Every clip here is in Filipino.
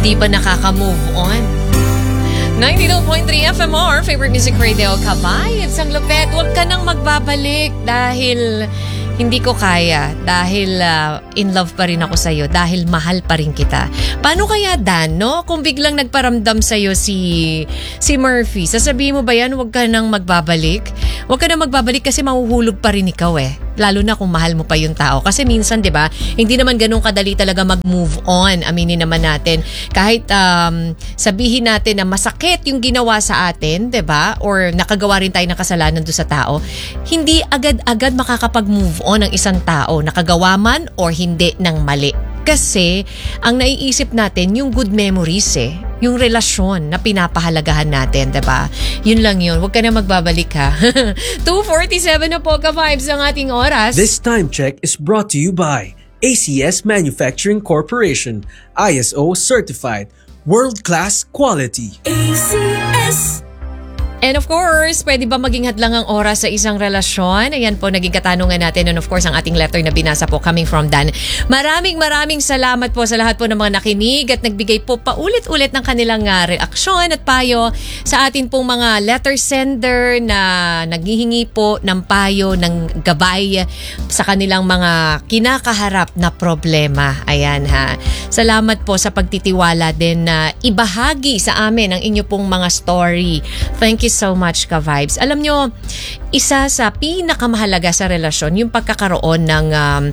Hindi pa nakaka-move on. 92.3 FMR, favorite music radio, Ka-Vibes. Ang lupet, huwag ka nang magbabalik dahil hindi ko kaya. Dahil in love pa rin ako sa'yo. Dahil mahal pa rin kita. Paano kaya, Dan, no? Kung biglang nagparamdam sa'yo si Murphy, sasabihin mo ba yan, huwag ka nang magbabalik? Huwag ka nang magbabalik kasi mahuhulog pa rin ikaw eh. Lalo na kung mahal mo pa yung tao. Kasi minsan, di ba, hindi naman ganun kadali talaga mag-move on. Aminin naman natin. Kahit sabihin natin na masakit yung ginawa sa atin, di ba? Or nakagawa rin tayo ng kasalanan doon sa tao. Hindi agad-agad makakapag-move on ng isang tao. Nakagawa man or hindi ng mali. Kasi ang naiisip natin yung good memories eh. Yung relasyon na pinapahalagahan natin, diba? Yun lang yun. Huwag ka na magbabalik ha. 2:47 na po Ka-Vibes ang ating oras. This time check is brought to you by ACS Manufacturing Corporation. ISO certified. World-class quality. ACS. And of course, pwede ba maging hadlang ang oras sa isang relasyon? Ayan po, naging katanungan natin. And of course, ang ating letter na binasa po coming from Dan. Maraming salamat po sa lahat po ng mga nakinig at nagbigay po paulit-ulit ng kanilang reaksyon at payo sa atin pong mga letter sender na naghihingi po ng payo, ng gabay sa kanilang mga kinakaharap na problema. Ayan ha. Salamat po sa pagtitiwala din na ibahagi sa amin ang inyo pong mga story. Thank you so much Ka-Vibes. Alam nyo, isa sa pinakamahalaga sa relasyon yung pagkakaroon ng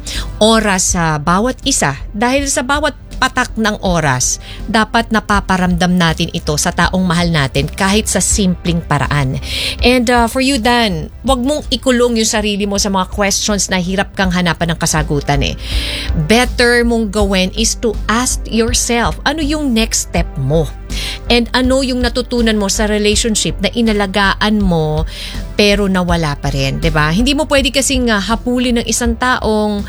oras sa bawat isa. Dahil sa bawat patak ng oras, dapat napaparamdam natin ito sa taong mahal natin kahit sa simpleng paraan. And for you Dan, wag mong ikulong yung sarili mo sa mga questions na hirap kang hanapan ng kasagutan eh. Better mong gawin is to ask yourself, ano yung next step mo? And ano yung natutunan mo sa relationship na inalagaan mo pero nawala pa rin, 'di ba? Hindi mo pwede kasing hapulin ng isang taong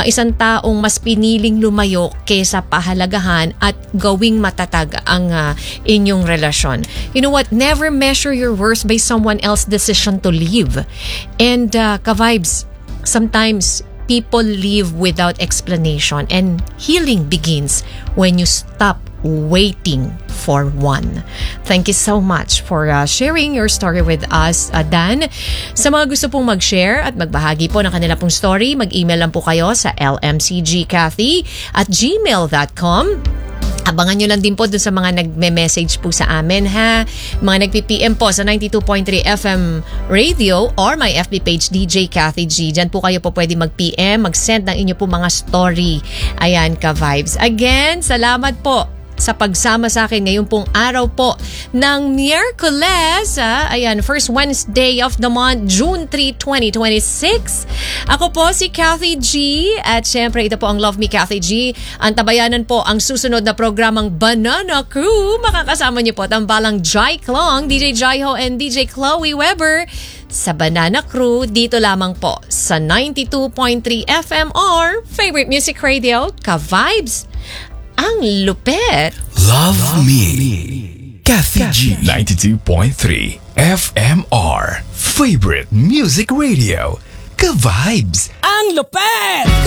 mas piniling lumayo kaysa pahalagahan at gawing matatag ang inyong relasyon. You know what? Never measure your worth by someone else's decision to leave. And Ka-Vibes, sometimes people leave without explanation and healing begins when you stop waiting for one. Thank you so much for sharing your story with us, Dan. Sa mga gusto pong mag-share at magbahagi po ng kanila pong story, mag-email lang po kayo sa lmcgcathy@gmail.com. Abangan nyo lang din po dun sa mga nagme-message po sa amin ha. Mga nagpi-PM po sa 92.3 FM radio or my FB page DJ Cathy G. Diyan po kayo po pwede mag-PM, mag-send ng inyo po mga story. Ayan Ka-Vibes. Again, salamat po sa pagsama sa akin ngayon pong araw po ng Miyerkules. Ayan, first Wednesday of the month, June 3, 2026. Ako po si Cathy G. At syempre, ito po ang Love Me Cathy G. Ang tabayanan po ang susunod na programang Banana Crew. Makakasama niyo po tambalang Jai Klong, DJ Jaiho and DJ Chloe Weber sa Banana Crew. Dito lamang po sa 92.3 FMR, favorite music radio, Ka-Vibes. Ang lupet. Love Me. Cathy G. 92.3 FMR. Favorite music radio. Ka-Vibes. Ang lupet!